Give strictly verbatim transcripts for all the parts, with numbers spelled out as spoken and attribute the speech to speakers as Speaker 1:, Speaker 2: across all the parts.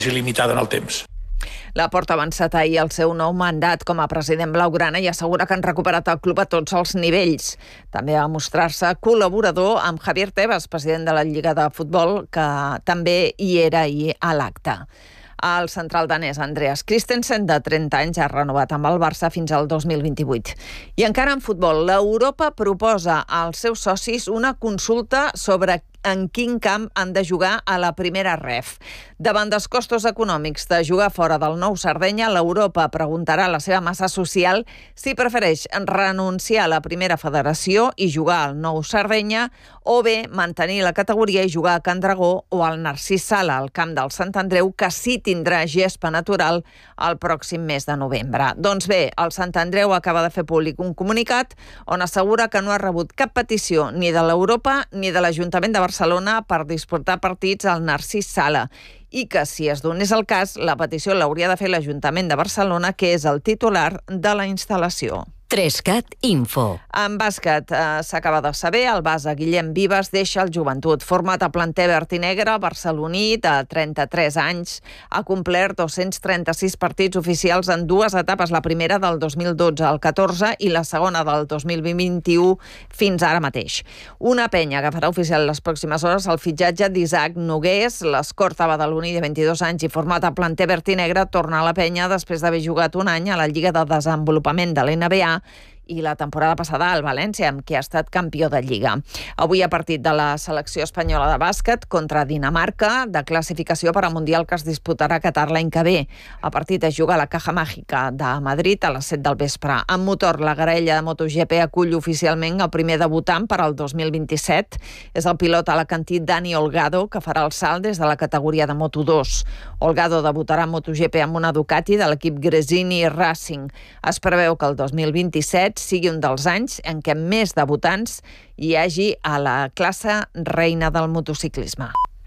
Speaker 1: il·limitada en el temps.
Speaker 2: Laporta ha avançat ahir el seu nou mandat com a president blaugrana i assegura que han recuperat el club a tots els nivells. També va mostrar-se col·laborador amb Javier Tebas, president de la Lliga de Futbol, que també hi era ahir a l'acte. El central danès Andreas Christensen, de trenta anys, ha renovat amb el Barça fins al dos mil vint-i-vuit. I encara en futbol, l'Europa proposa als seus socis una consulta sobre en quin camp han de jugar a la primera ref. Davant dels costos econòmics de jugar fora del Nou Sardenya, l'Europa preguntarà a la seva massa social si prefereix renunciar a la primera federació i jugar al Nou Sardenya o bé mantenir la categoria i jugar a Can Dragó o al Narcís Sala, al camp del Sant Andreu, que sí tindrà gespa natural el pròxim mes de novembre. Doncs bé, el Sant Andreu acaba de fer públic un comunicat on assegura que no ha rebut cap petició ni de l'Europa ni de l'Ajuntament de Barcelona per disputar partits al Narcís Sala i que, si es donés el cas, la petició l'hauria de fer l'Ajuntament de Barcelona, que és el titular de la instal·lació.
Speaker 3: Trescat Info.
Speaker 2: En bàsquet, eh, s'acaba de saber, el base Guillem Vives deixa el Joventut. Format a planter verd i negre, barceloní, de trenta-tres anys, ha complert dos-cents trenta-sis partits oficials en dues etapes, la primera del dos mil dotze al catorze i la segona del dos mil vint-i-u fins ara mateix. Una penya que farà oficial les pròximes hores el fitxatge d'Isaac Nogués, l'escorta badaloní de vint-i-dos anys i format a planter verd i negre, torna a la penya després d'haver jugat un any a la Lliga de Desenvolupament de l'N B A i la temporada passada al València, amb qui ha estat campió de Lliga. Avui ha partit de la selecció espanyola de bàsquet contra Dinamarca, de classificació per al Mundial que es disputarà a Qatar l'any que ve. El partit es juga a la Caja Mágica de Madrid a les set del vespre. En motor, la graella de MotoGP acull oficialment el primer debutant per al dos mil vint-i-set. És el pilot alacantí Dani Olgado, que farà el salt des de la categoria de Moto dos. Olgado debutarà en MotoGP amb una Ducati de l'equip Gresini Racing. Es preveu que el dos mil vint-i-set sigui un dels anys en què més debutants hi hagi a la classe reina del motociclisme.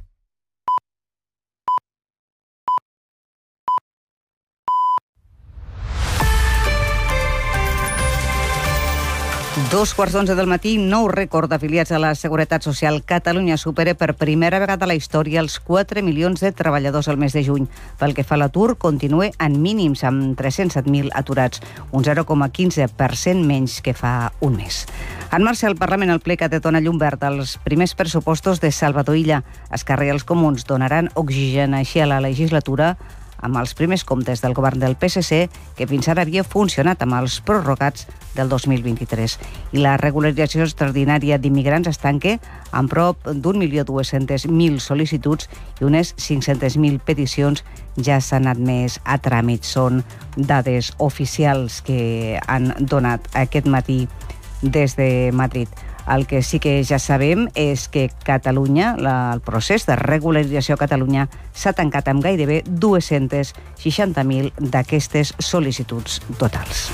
Speaker 4: Dos quarts d'onze del matí, nou rècord d'afiliats a la Seguretat Social. Catalunya supera per primera vegada a la història els quatre milions de treballadors al mes de juny. Pel que fa a l'atur, continua en mínims, amb tres-cents set mil aturats, un zero coma quinze per cent menys que fa un mes. En marxa al Parlament el ple que té dona llum verd als primers pressupostos de Salvador Illa. Esquerra i els Comuns donaran oxigen així a la legislatura amb els primers comptes del govern del P S C, que fins ara havia funcionat amb els prorrogats del dos mil vint-i-tres. I la regularització extraordinària d'immigrants es tanca amb prop d'un milió dos-cents mil sol·licituds i unes cinc-centes mil peticions ja s'han admès a tràmit. Són dades oficials que han donat aquest matí des de Madrid. El que sí que ja sabem és que Catalunya, la, el procés de regularització a Catalunya s'ha tancat amb gairebé dos-cents seixanta mil d'aquestes sol·licituds totals.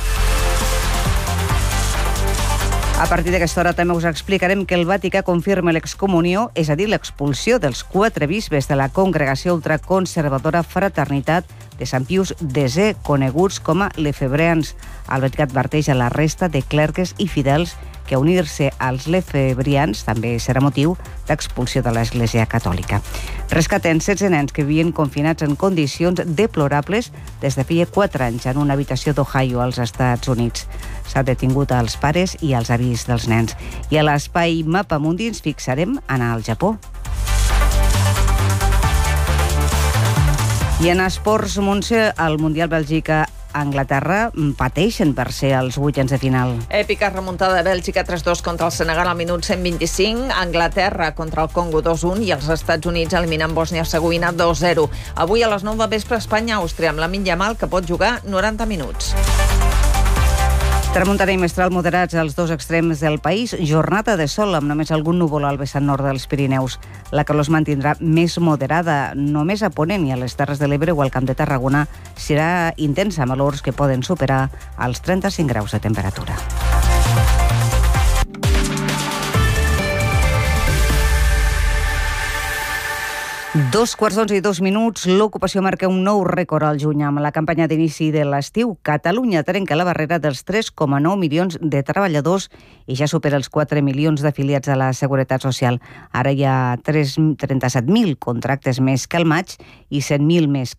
Speaker 4: A partir d'aquesta hora també us explicarem que el Vaticà confirma l'excomunió, és a dir, l'expulsió dels quatre bisbes de la congregació ultraconservadora Fraternitat de Sant Pius desè, coneguts com a lefebreans. El Vaticà adverteix a la resta de clergues i fidels que unir-se als lefebrians també serà motiu d'expulsió de l'Església Catòlica. Rescaten setze nens que vivien confinats en condicions deplorables des de feia quatre anys en una habitació d'Ohio, als Estats Units. S'ha detingut als pares i als avis dels nens. I a l'espai Mapamundi ens fixarem en el Japó. I en esports, Montse, el Mundial Bèlgica Anglaterra pateixen per ser els vuitens de final.
Speaker 2: Èpica remuntada de Bèlgica tres dos contra el Senegal al minut cent vint-i-cinc, Anglaterra contra el Congo dos un i els Estats Units eliminant Bòsnia-Hercegovina dos zero. Avui a les nou del vespre Espanya-Àustria amb Lamine Yamal, que pot jugar noranta minuts.
Speaker 4: Tramuntana i mestral moderats als dos extrems del país, jornada de sol amb només algun núvol al vessant nord dels Pirineus. La calor es mantindrà més moderada, només a Ponent i a les Terres de l'Ebre o al Camp de Tarragona serà intensa amb valors que poden superar els trenta-cinc graus de temperatura. Dos quarts d'onze i dos minuts, l'ocupació marca un nou rècord al juny. Amb la campanya d'inici de l'estiu, Catalunya trenca la barrera dels tres coma nou milions de treballadors i ja supera els quatre milions d'afiliats a la Seguretat Social. Ara hi ha trenta-set mil contractes més que al maig i cent mil més